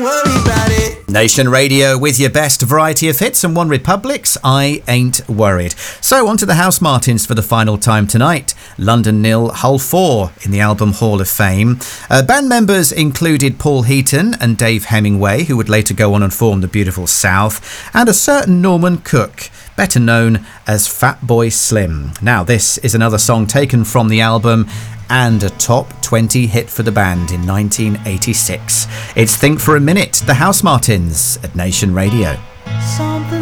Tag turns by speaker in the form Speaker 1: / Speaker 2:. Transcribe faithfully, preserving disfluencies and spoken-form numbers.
Speaker 1: don't worry about it.
Speaker 2: Nation Radio with your best variety of hits and One Republic's I Ain't Worried. So on to the Housemartins for the final time tonight. London nil, Hull four in the Album Hall of Fame. Uh, band members included Paul Heaton and Dave Hemingway, who would later go on and form the Beautiful South, and a certain Norman Cook, better known as Fatboy Slim. Now this is another song taken from the album and a top twenty hit for the band in nineteen eighty-six. It's Think for a Minute, the Housemartins at Nation Radio.
Speaker 1: Something